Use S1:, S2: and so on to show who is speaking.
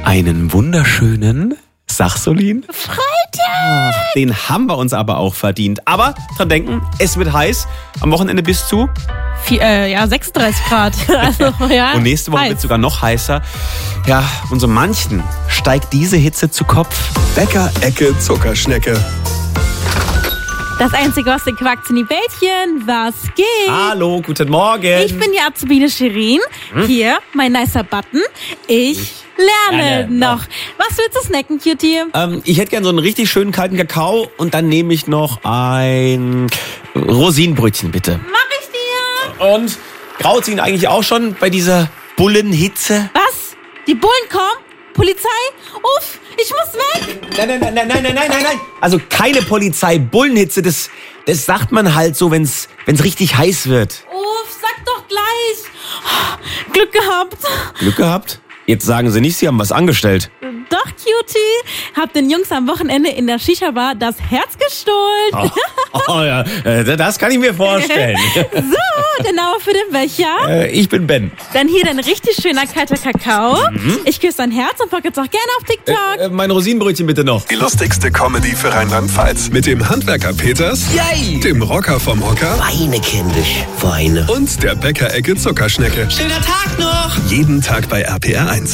S1: Einen wunderschöenen Sachsolin.
S2: Freitag!
S1: Den haben wir uns aber auch verdient. Aber dran denken, es wird heiß. Am Wochenende bis zu.
S2: 36 Grad. Also, ja,
S1: Und nächste Woche
S2: heiß.
S1: wird es sogar noch heißer. Ja, und so manchen steigt diese Hitze zu Kopf.
S3: Bäcker-Ecke Zuckerschnecke.
S2: Das Einzige, was den quackt, sind die Bällchen. Was geht?
S1: Hallo, guten Morgen.
S2: Ich bin die Azubine Shirin. Hier, mein nicer Button. Ich lerne noch. Was willst du snacken, Cutie?
S1: Ich hätte gern so einen richtig schönen kalten Kakao und dann nehme ich noch ein Rosinenbrötchen, bitte.
S2: Mach ich dir.
S1: Und graut Ihnen eigentlich auch schon bei dieser Bullenhitze?
S2: Was? Die Bullen kommen? Polizei? Uff, ich muss weg.
S1: Nein. Also keine Polizei, Bullenhitze, das sagt man halt so, wenn's richtig heiß wird.
S2: Uff, sag doch gleich. Glück gehabt.
S1: Glück gehabt? Jetzt sagen Sie nicht, Sie haben was angestellt.
S2: Doch, Cutie. Hab den Jungs am Wochenende in der Shisha-Bar das Herz gestohlen.
S1: Oh ja, das kann ich mir vorstellen.
S2: So, der Name für den Becher.
S1: Ich bin Ben.
S2: Dann hier dein richtig schöner kalter Kakao. Ich küsse dein Herz und pack jetzt auch gerne auf TikTok.
S1: Mein Rosinenbrötchen bitte noch.
S3: Die lustigste Comedy für Rheinland-Pfalz. Mit dem Handwerker Peters,
S1: Yay!
S3: dem Rocker vom Hocker
S4: Weine, kindisch, Weine.
S3: und der Bäcker-Ecke Zuckerschnecke.
S1: Schöner Tag noch!
S3: Jeden Tag bei RPR1.